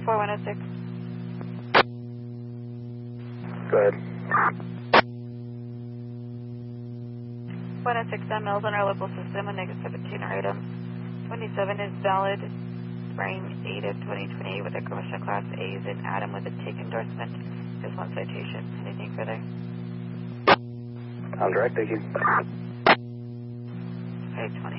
4106. Go ahead. 106 on Mills on our local system, a negative 17 item. 27 is valid, spring 8 of 2028 with a commercial class A's and Adam with a take endorsement. Just one citation. Anything further? I'm direct, thank you. 520.